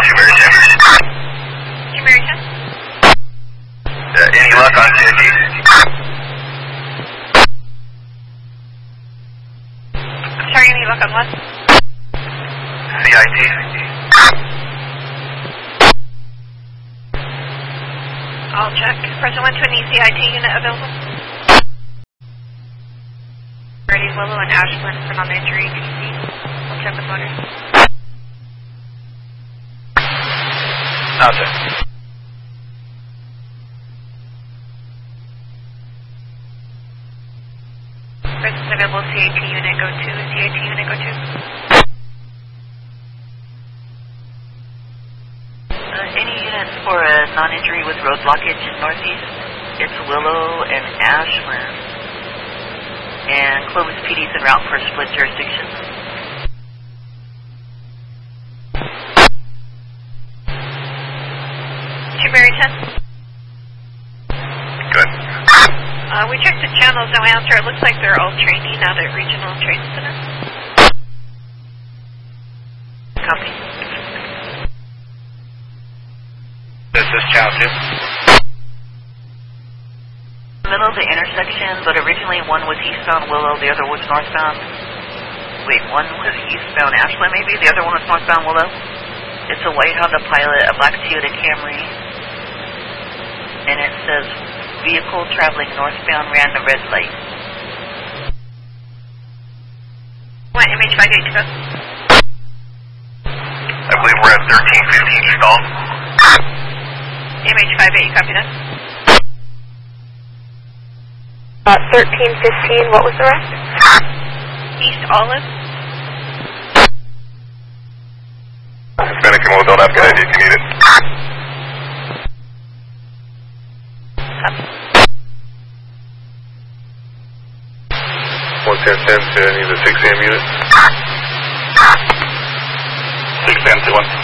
Mary 10. Any luck on CIT? Sorry, any luck on what? CIT? I'll check. Present 1 to an ECIT unit available. Ready, Willow and Ashland for non-injury TC. I'll check with motors. Outside. Present available CAT unit go to, CAT unit go to. Any units for a non-injury with road blockage in Northeast? It's Willow and Ashland. And Clovis PD's en route for split jurisdiction. Mary 10. Good. We checked the channels, no answer. It looks like they're all training out at Regional Training Center. Copy. This is Channel 2. Middle of the intersection, but originally one was eastbound Willow, the other was northbound. Wait, one was eastbound Ashland maybe, the other one was northbound Willow. It's a white Honda Pilot, a black Toyota Camry, and it says vehicle traveling northbound ran the red light. What, MH58 to go? I believe we're at 1315 stall. MH58, you copy that? 1315, what was the rest? East Olive. Hispanic and Will don't have good idea if you need it. Copy. 11010 to any of the 6 a.m. unit. 6 a.m. to 1.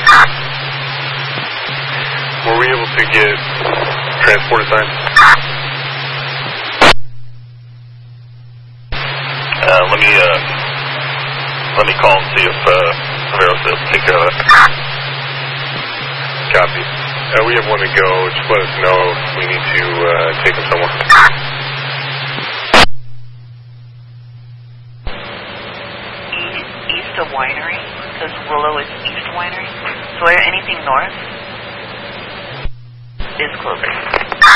Were we able to get transport assigned? Let me call and see if Averos will take care of that. Copy. We have one to go. Just let us know if we need to take him somewhere. East of Winery, because Willow is east of Winery. So anything north is closer.